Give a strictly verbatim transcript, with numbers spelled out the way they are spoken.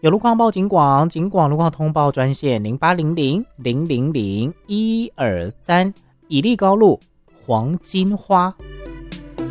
有路况报警广，警广路况通报专线零八零零零零零一二三，乙利高路黄金花。